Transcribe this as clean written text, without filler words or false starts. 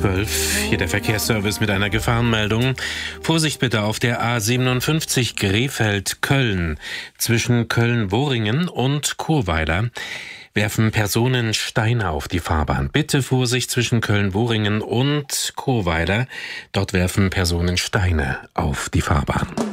12, hier der Verkehrsservice mit einer Gefahrenmeldung. Vorsicht bitte auf der A57 Krefeld-Köln. Zwischen Köln-Worringen und Churweiler werfen Personen Steine auf die Fahrbahn. Bitte Vorsicht zwischen Köln-Worringen und Churweiler. Dort werfen Personen Steine auf die Fahrbahn.